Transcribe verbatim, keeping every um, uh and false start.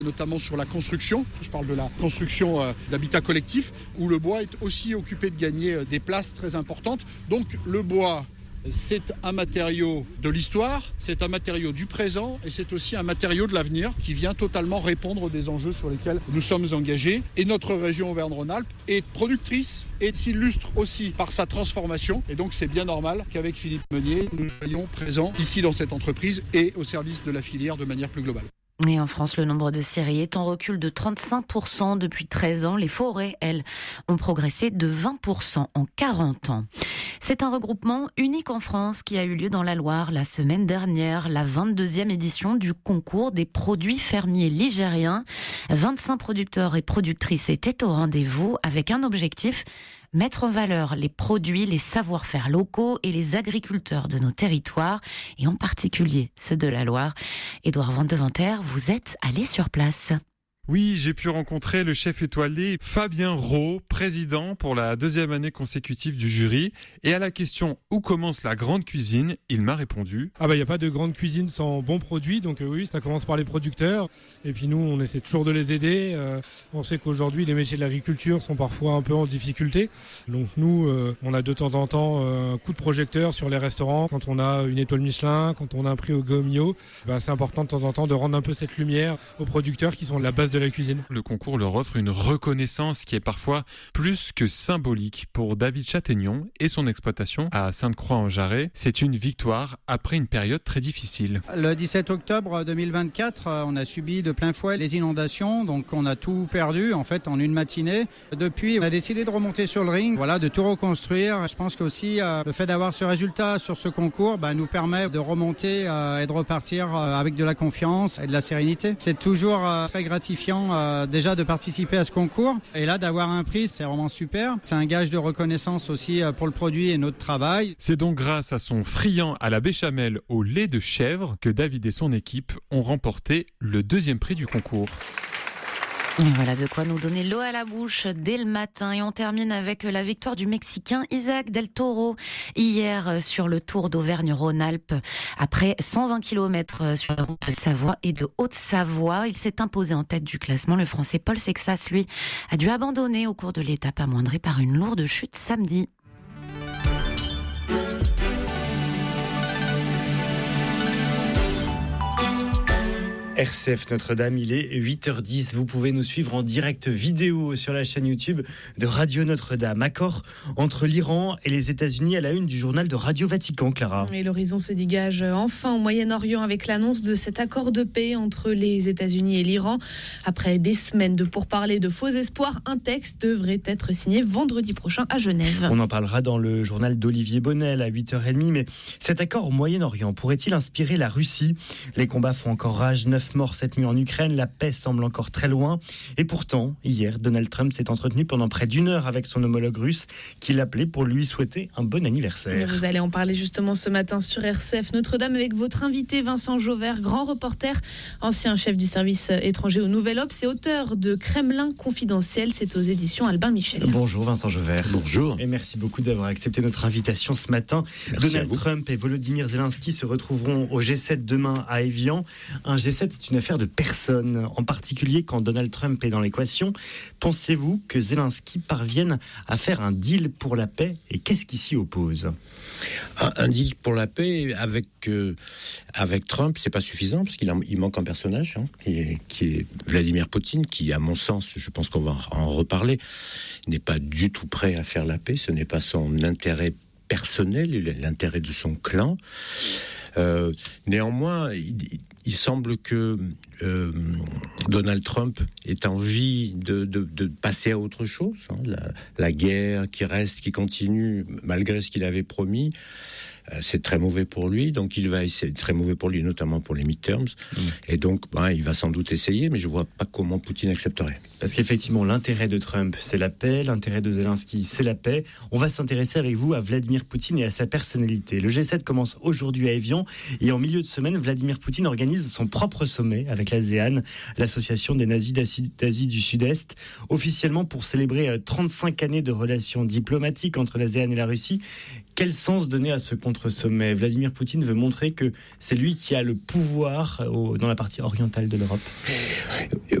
notamment sur la construction. Je parle de la construction euh, d'habitats collectifs, où le bois est aussi occupé de gagner euh, des places très importantes. Donc le bois, c'est un matériau de l'histoire, c'est un matériau du présent et c'est aussi un matériau de l'avenir qui vient totalement répondre des enjeux sur lesquels nous sommes engagés. Et notre région Auvergne-Rhône-Alpes est productrice et s'illustre aussi par sa transformation. Et donc c'est bien normal qu'avec Philippe Meunier, nous soyons présents ici dans cette entreprise et au service de la filière de manière plus globale. Et en France, le nombre de scieries est en recul de trente-cinq pour cent depuis treize ans. Les forêts, elles, ont progressé de vingt pour cent en quarante ans. C'est un regroupement unique en France qui a eu lieu dans la Loire la semaine dernière, la vingt-deuxième édition du concours des produits fermiers ligériens. vingt-cinq producteurs et productrices étaient au rendez-vous avec un objectif: mettre en valeur les produits, les savoir-faire locaux et les agriculteurs de nos territoires, et en particulier ceux de la Loire. Édouard Vandeventer, vous êtes allé sur place. Oui, j'ai pu rencontrer le chef étoilé Fabien Rau, président pour la deuxième année consécutive du jury. Et à la question « Où commence la grande cuisine ?», il m'a répondu « Ah bah il n'y a pas de grande cuisine sans bons produits, donc euh, oui, ça commence par les producteurs. Et puis nous, on essaie toujours de les aider. Euh, on sait qu'aujourd'hui, les métiers de l'agriculture sont parfois un peu en difficulté. Donc nous, euh, on a de temps en temps euh, un coup de projecteur sur les restaurants. Quand on a une étoile Michelin, quand on a un prix au Gomio, bah, c'est important de temps en temps de rendre un peu cette lumière aux producteurs qui sont la base de la cuisine. » Le concours leur offre une reconnaissance qui est parfois plus que symbolique. Pour David Châtaignon et son exploitation à Sainte-Croix-en-Jarret, c'est une victoire après une période très difficile. Le dix-sept octobre deux mille vingt-quatre, on a subi de plein fouet les inondations, donc on a tout perdu en fait en une matinée. Depuis, on a décidé de remonter sur le ring, voilà, de tout reconstruire. Je pense qu'aussi euh, le fait d'avoir ce résultat sur ce concours bah, nous permet de remonter euh, et de repartir euh, avec de la confiance et de la sérénité. C'est toujours euh, très gratifiant euh, déjà de participer à ce concours, et là d'avoir un prix, c'est vraiment super. C'est un gage de reconnaissance aussi euh, pour le produit et notre travail. C'est donc grâce à son friand à la béchamel au lait de chèvre que David et son équipe ont remporté le deuxième prix du concours. Et voilà de quoi nous donner l'eau à la bouche dès le matin. Et on termine avec la victoire du Mexicain Isaac Del Toro hier sur le Tour d'Auvergne-Rhône-Alpes. Après cent vingt kilomètres sur la route de Savoie et de Haute-Savoie, il s'est imposé en tête du classement. Le Français Paul Sexas, lui, a dû abandonner au cours de l'étape, amoindré par une lourde chute samedi. R C F Notre-Dame, il est huit heures dix. Vous pouvez nous suivre en direct vidéo sur la chaîne YouTube de Radio Notre-Dame. Accord entre l'Iran et les États-Unis à la une du journal de Radio Vatican, Clara. Et l'horizon se dégage enfin au Moyen-Orient avec l'annonce de cet accord de paix entre les États-Unis et l'Iran. Après des semaines de pourparlers de faux espoirs, un texte devrait être signé vendredi prochain à Genève. On en parlera dans le journal d'Olivier Bonnel à huit heures trente. Mais cet accord au Moyen-Orient pourrait-il inspirer la Russie ? Les combats font encore rage. Neuf morts cette nuit en Ukraine, la paix semble encore très loin. Et pourtant, hier, Donald Trump s'est entretenu pendant près d'une heure avec son homologue russe, qui l'appelait pour lui souhaiter un bon anniversaire. Vous allez en parler justement ce matin sur R C F Notre-Dame avec votre invité Vincent Jauvert, grand reporter, ancien chef du service étranger au Nouvel Obs et auteur de Kremlin confidentiel. C'est aux éditions Albin Michel. Bonjour Vincent Jauvert. Bonjour. Et merci beaucoup d'avoir accepté notre invitation ce matin. Merci Donald Trump et Volodymyr Zelensky se retrouveront au G sept demain à Évian. Un G sept, c'est une affaire de personne, en particulier quand Donald Trump est dans l'équation. Pensez-vous que Zelensky parvienne à faire un deal pour la paix, et qu'est-ce qui s'y oppose ? Un, un deal pour la paix avec, euh, avec Trump, c'est pas suffisant, parce qu'il en, il manque un personnage, hein, qui, est, qui est Vladimir Poutine, qui, à mon sens, je pense qu'on va en reparler, n'est pas du tout prêt à faire la paix. Ce n'est pas son intérêt personnel, l'intérêt de son clan. Euh, néanmoins, il, il semble que euh, Donald Trump ait envie de, de, de passer à autre chose. Hein. La, la guerre qui reste, qui continue, malgré ce qu'il avait promis, euh, c'est très mauvais pour lui. Donc il va essayer, très mauvais pour lui, notamment pour les midterms. Mmh. Et donc, ben, il va sans doute essayer, mais je vois pas comment Poutine accepterait. Parce qu'effectivement, l'intérêt de Trump, c'est la paix. L'intérêt de Zelensky, c'est la paix. On va s'intéresser avec vous à Vladimir Poutine et à sa personnalité. Le G sept commence aujourd'hui à Évian. Et en milieu de semaine, Vladimir Poutine organise son propre sommet avec l'ASEAN, l'association des nazis d'Asie, d'Asie du Sud-Est, officiellement pour célébrer trente-cinq années de relations diplomatiques entre l'ASEAN et la Russie. Quel sens donner à ce contre notre sommet. Vladimir Poutine veut montrer que c'est lui qui a le pouvoir au, dans la partie orientale de l'Europe.